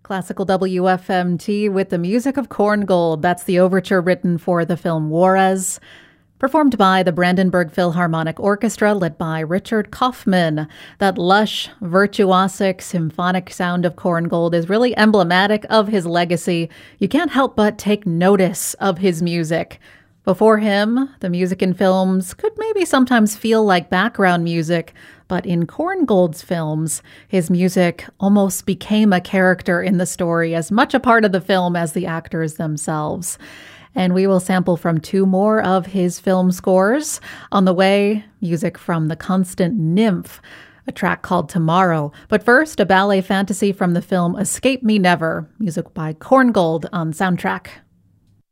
Classical WFMT with the music of Korngold. That's the overture written for the film Juarez, performed by the Brandenburg Philharmonic Orchestra, led by Richard Kaufman. That lush, virtuosic, symphonic sound of Korngold is really emblematic of his legacy. You can't help but take notice of his music. Before him, the music in films could maybe sometimes feel like background music, but in Korngold's films, his music almost became a character in the story, as much a part of the film as the actors themselves. And we will sample from two more of his film scores. On the way, music from The Constant Nymph, a track called Tomorrow. But first, a ballet fantasy from the film Escape Me Never, music by Korngold on Soundtrack.